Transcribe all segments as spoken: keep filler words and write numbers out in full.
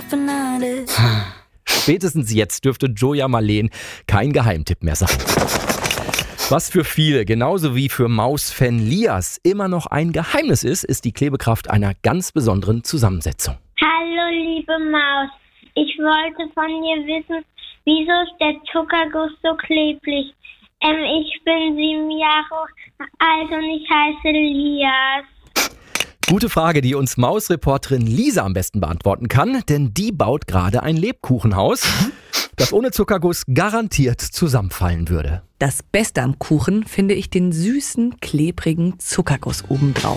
finale. Spätestens jetzt dürfte Joja Marleen kein Geheimtipp mehr sein. Was für viele, genauso wie für Maus-Fan Lias, immer noch ein Geheimnis ist, ist die Klebekraft einer ganz besonderen Zusammensetzung. Hallo liebe Maus, ich wollte von dir wissen, wieso ist der Zuckerguss so klebrig? Ähm, ich bin sieben Jahre alt und ich heiße Lias. Gute Frage, die uns Mausreporterin Lisa am besten beantworten kann, denn die baut gerade ein Lebkuchenhaus, das ohne Zuckerguss garantiert zusammenfallen würde. Das Beste am Kuchen finde ich den süßen, klebrigen Zuckerguss obendrauf.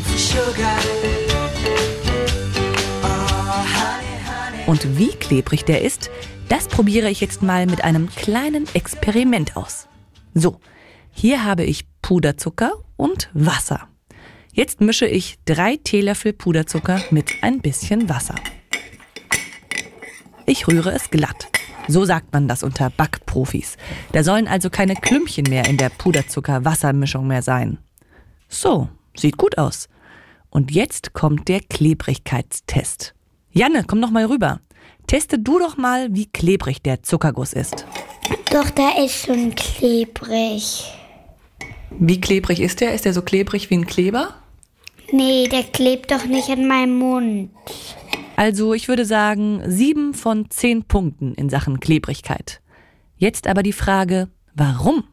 Und wie klebrig der ist, das probiere ich jetzt mal mit einem kleinen Experiment aus. So, hier habe ich Puderzucker und Wasser. Jetzt mische ich drei Teelöffel Puderzucker mit ein bisschen Wasser. Ich rühre es glatt. So sagt man das unter Backprofis. Da sollen also keine Klümpchen mehr in der Puderzucker-Wassermischung mehr sein. So, sieht gut aus. Und jetzt kommt der Klebrigkeitstest. Janne, komm doch mal rüber. Teste du doch mal, wie klebrig der Zuckerguss ist. Doch, der ist schon klebrig. Wie klebrig ist der? Ist der so klebrig wie ein Kleber? Nee, der klebt doch nicht in meinem Mund. Also ich würde sagen, sieben von zehn Punkten in Sachen Klebrigkeit. Jetzt aber die Frage, warum?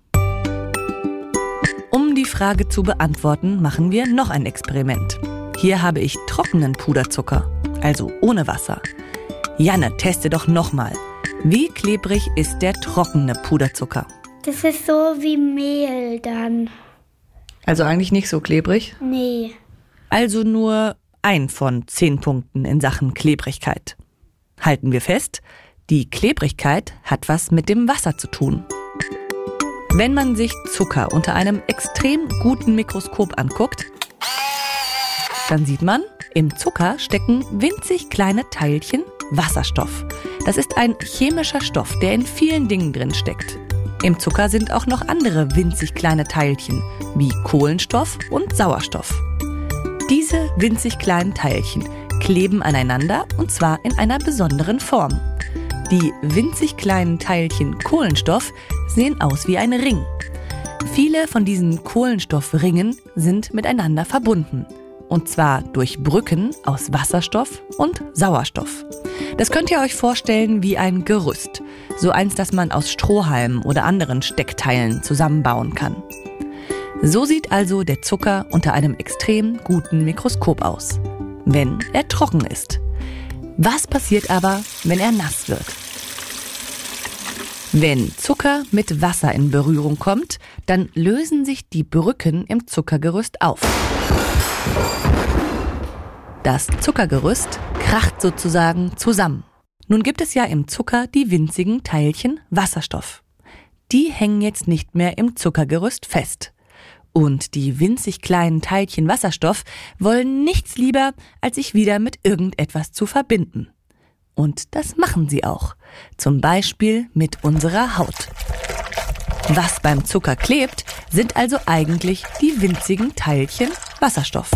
Um die Frage zu beantworten, machen wir noch ein Experiment. Hier habe ich trockenen Puderzucker, also ohne Wasser. Janne, teste doch nochmal. Wie klebrig ist der trockene Puderzucker? Das ist so wie Mehl dann. Also eigentlich nicht so klebrig? Nee. Also nur ein von zehn Punkten in Sachen Klebrigkeit. Halten wir fest, die Klebrigkeit hat was mit dem Wasser zu tun. Wenn man sich Zucker unter einem extrem guten Mikroskop anguckt, dann sieht man, im Zucker stecken winzig kleine Teilchen Wasserstoff. Das ist ein chemischer Stoff, der in vielen Dingen drin steckt. Im Zucker sind auch noch andere winzig kleine Teilchen, wie Kohlenstoff und Sauerstoff. Diese winzig kleinen Teilchen kleben aneinander und zwar in einer besonderen Form. Die winzig kleinen Teilchen Kohlenstoff sehen aus wie ein Ring. Viele von diesen Kohlenstoffringen sind miteinander verbunden. Und zwar durch Brücken aus Wasserstoff und Sauerstoff. Das könnt ihr euch vorstellen wie ein Gerüst. So eins, das man aus Strohhalmen oder anderen Steckteilen zusammenbauen kann. So sieht also der Zucker unter einem extrem guten Mikroskop aus, wenn er trocken ist. Was passiert aber, wenn er nass wird? Wenn Zucker mit Wasser in Berührung kommt, dann lösen sich die Brücken im Zuckergerüst auf. Das Zuckergerüst kracht sozusagen zusammen. Nun gibt es ja im Zucker die winzigen Teilchen Wasserstoff. Die hängen jetzt nicht mehr im Zuckergerüst fest. Und die winzig kleinen Teilchen Wasserstoff wollen nichts lieber, als sich wieder mit irgendetwas zu verbinden. Und das machen sie auch. Zum Beispiel mit unserer Haut. Was beim Zucker klebt, sind also eigentlich die winzigen Teilchen Wasserstoff.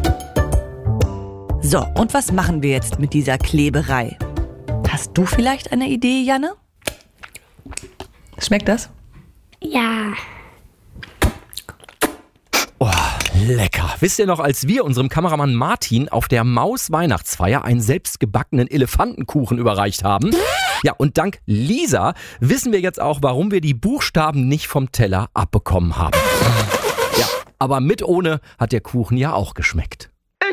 So, und was machen wir jetzt mit dieser Kleberei? Hast du vielleicht eine Idee, Janne? Schmeckt das? Ja. Oh, lecker. Wisst ihr noch, als wir unserem Kameramann Martin auf der Maus-Weihnachtsfeier einen selbstgebackenen Elefantenkuchen überreicht haben? Ja, und dank Lisa wissen wir jetzt auch, warum wir die Buchstaben nicht vom Teller abbekommen haben. Ja, aber mit ohne hat der Kuchen ja auch geschmeckt.